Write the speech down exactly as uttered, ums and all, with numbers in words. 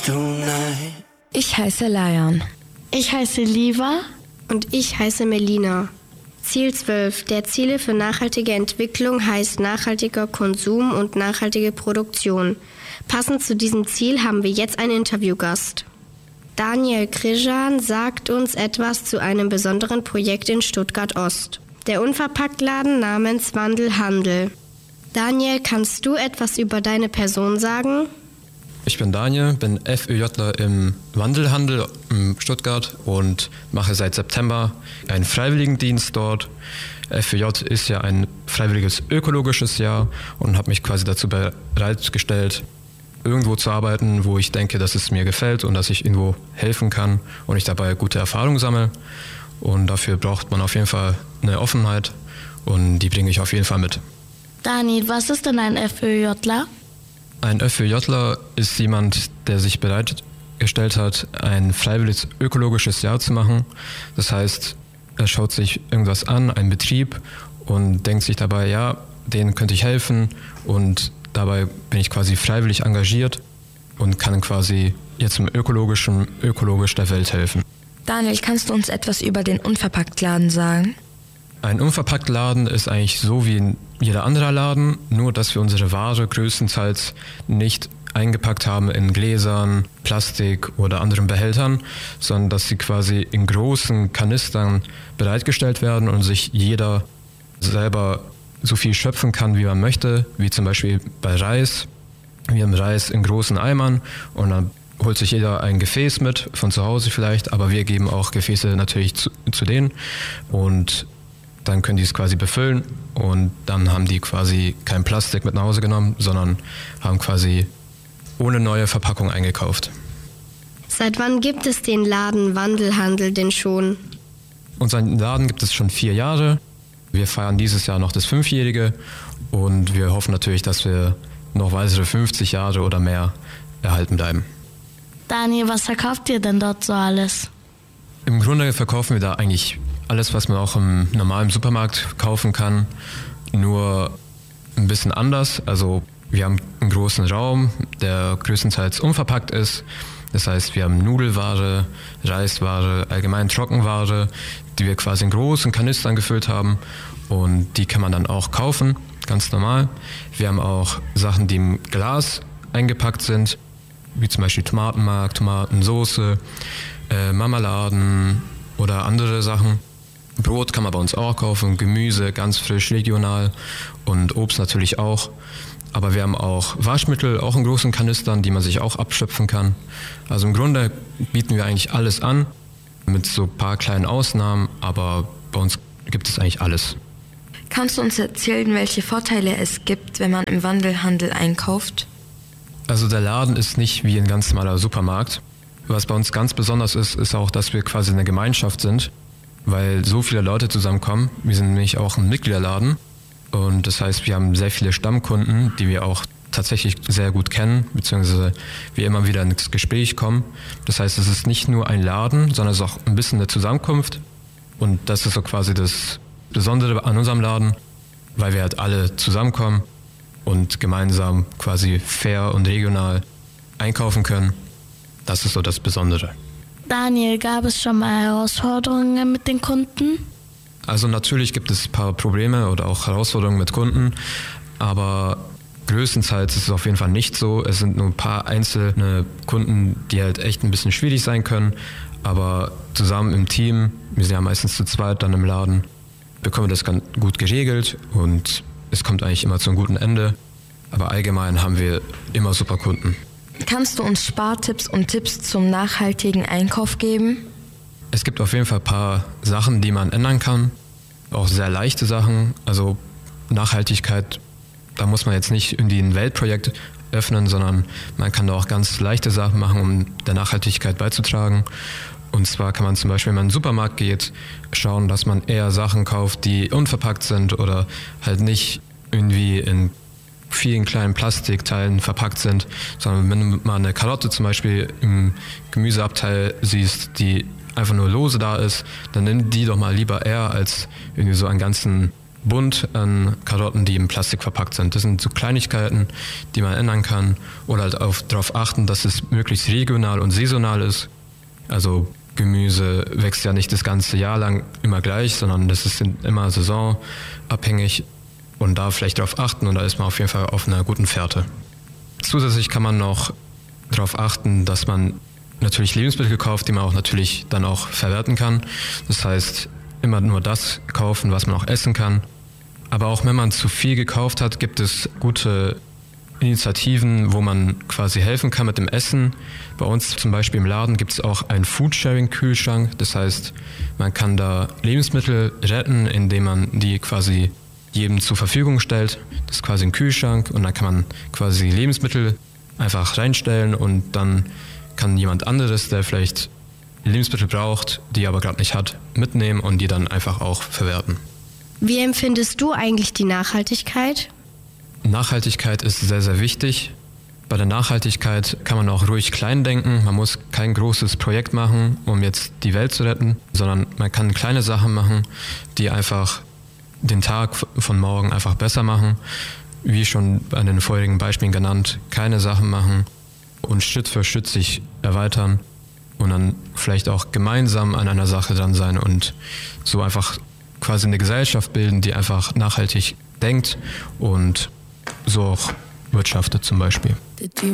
Ich heiße Lion. Ich heiße Liva. Und ich heiße Melina. Ziel zwölf der Ziele für nachhaltige Entwicklung heißt nachhaltiger Konsum und nachhaltige Produktion. Passend zu diesem Ziel haben wir jetzt einen Interviewgast. Daniel Krijan sagt uns etwas zu einem besonderen Projekt in Stuttgart-Ost. Der Unverpacktladen namens Wandelhandel. Daniel, kannst du etwas über deine Person sagen? Ich bin Daniel, bin FÖJler im Wandelhandel in Stuttgart und mache seit September einen Freiwilligendienst dort. FÖJ ist ja ein freiwilliges ökologisches Jahr und habe mich quasi dazu bereitgestellt, irgendwo zu arbeiten, wo ich denke, dass es mir gefällt und dass ich irgendwo helfen kann und ich dabei gute Erfahrungen sammle. Und dafür braucht man auf jeden Fall eine Offenheit und die bringe ich auf jeden Fall mit. Dani, was ist denn ein FÖJler? Ein FÖJler ist jemand, der sich bereitgestellt hat, ein freiwilliges ökologisches Jahr zu machen. Das heißt, er schaut sich irgendwas an, einen Betrieb und denkt sich dabei, ja, denen könnte ich helfen und dabei bin ich quasi freiwillig engagiert und kann quasi jetzt im ökologischen, ökologisch der Welt helfen. Daniel, kannst du uns etwas über den Unverpacktladen sagen? Ein Unverpacktladen ist eigentlich so wie jeder andere Laden, nur dass wir unsere Ware größtenteils nicht eingepackt haben in Gläsern, Plastik oder anderen Behältern, sondern dass sie quasi in großen Kanistern bereitgestellt werden und sich jeder selber so viel schöpfen kann, wie man möchte, wie zum Beispiel bei Reis. Wir haben Reis in großen Eimern und dann holt sich jeder ein Gefäß mit, von zu Hause vielleicht, aber wir geben auch Gefäße natürlich zu, zu denen und dann können die es quasi befüllen und dann haben die quasi kein Plastik mit nach Hause genommen, sondern haben quasi ohne neue Verpackung eingekauft. Seit wann gibt es den Laden Wandelhandel denn schon? Unseren Laden gibt es schon vier Jahre. Wir feiern dieses Jahr noch das Fünfjährige und wir hoffen natürlich, dass wir noch weitere fünfzig Jahre oder mehr erhalten bleiben. Daniel, was verkauft ihr denn dort so alles? Im Grunde verkaufen wir da eigentlich alles, was man auch im normalen Supermarkt kaufen kann, nur ein bisschen anders. Also wir haben einen großen Raum, der größtenteils unverpackt ist. Das heißt, wir haben Nudelware, Reisware, allgemein Trockenware, die wir quasi in großen Kanistern gefüllt haben und die kann man dann auch kaufen, ganz normal. Wir haben auch Sachen, die im Glas eingepackt sind, wie zum Beispiel Tomatenmark, Tomatensoße, äh, Marmeladen oder andere Sachen. Brot kann man bei uns auch kaufen, Gemüse ganz frisch, regional und Obst natürlich auch. Aber wir haben auch Waschmittel, auch in großen Kanistern, die man sich auch abschöpfen kann. Also im Grunde bieten wir eigentlich alles an, mit so ein paar kleinen Ausnahmen, aber bei uns gibt es eigentlich alles. Kannst du uns erzählen, welche Vorteile es gibt, wenn man im Wandelhandel einkauft? Also der Laden ist nicht wie ein ganz normaler Supermarkt. Was bei uns ganz besonders ist, ist auch, dass wir quasi eine Gemeinschaft sind, weil so viele Leute zusammenkommen. Wir sind nämlich auch ein Mitgliederladen. Und das heißt, wir haben sehr viele Stammkunden, die wir auch tatsächlich sehr gut kennen, beziehungsweise wir immer wieder ins Gespräch kommen. Das heißt, es ist nicht nur ein Laden, sondern es ist auch ein bisschen eine Zusammenkunft. Und das ist so quasi das Besondere an unserem Laden, weil wir halt alle zusammenkommen und gemeinsam quasi fair und regional einkaufen können. Das ist so das Besondere. Daniel, gab es schon mal Herausforderungen mit den Kunden? Also natürlich gibt es ein paar Probleme oder auch Herausforderungen mit Kunden, aber größtenteils ist es auf jeden Fall nicht so. Es sind nur ein paar einzelne Kunden, die halt echt ein bisschen schwierig sein können, aber zusammen im Team, wir sind ja meistens zu zweit dann im Laden, bekommen wir das ganz gut geregelt und es kommt eigentlich immer zu einem guten Ende, aber allgemein haben wir immer super Kunden. Kannst du uns Spartipps und Tipps zum nachhaltigen Einkauf geben? Es gibt auf jeden Fall ein paar Sachen, die man ändern kann, auch sehr leichte Sachen. Also Nachhaltigkeit, da muss man jetzt nicht irgendwie ein Weltprojekt öffnen, sondern man kann da auch ganz leichte Sachen machen, um der Nachhaltigkeit beizutragen. Und zwar kann man zum Beispiel, wenn man in den Supermarkt geht, schauen, dass man eher Sachen kauft, die unverpackt sind oder halt nicht irgendwie in vielen kleinen Plastikteilen verpackt sind, sondern wenn du mal eine Karotte zum Beispiel im Gemüseabteil siehst, die einfach nur lose da ist, dann nimm die doch mal lieber eher als irgendwie so einen ganzen bunt an Karotten, die im Plastik verpackt sind. Das sind so Kleinigkeiten, die man ändern kann oder halt auch darauf achten, dass es möglichst regional und saisonal ist. Also Gemüse wächst ja nicht das ganze Jahr lang immer gleich, sondern das ist immer saisonabhängig und da vielleicht darauf achten und da ist man auf jeden Fall auf einer guten Fährte. Zusätzlich kann man noch darauf achten, dass man natürlich Lebensmittel kauft, die man auch natürlich dann auch verwerten kann. Das heißt, immer nur das kaufen, was man auch essen kann. Aber auch wenn man zu viel gekauft hat, gibt es gute Initiativen, wo man quasi helfen kann mit dem Essen. Bei uns zum Beispiel im Laden gibt es auch einen Foodsharing-Kühlschrank. Das heißt, man kann da Lebensmittel retten, indem man die quasi jedem zur Verfügung stellt. Das ist quasi ein Kühlschrank und dann kann man quasi Lebensmittel einfach reinstellen und dann kann jemand anderes, der vielleicht Lebensmittel braucht, die er aber gerade nicht hat, mitnehmen und die dann einfach auch verwerten. Wie empfindest du eigentlich die Nachhaltigkeit? Nachhaltigkeit ist sehr, sehr wichtig. Bei der Nachhaltigkeit kann man auch ruhig klein denken. Man muss kein großes Projekt machen, um jetzt die Welt zu retten, sondern man kann kleine Sachen machen, die einfach den Tag von morgen einfach besser machen. Wie schon bei den vorherigen Beispielen genannt, keine Sachen machen und Schritt für Schritt sich erweitern und dann vielleicht auch gemeinsam an einer Sache dran sein und so einfach quasi eine Gesellschaft bilden, die einfach nachhaltig denkt und so auch wirtschaftet zum Beispiel.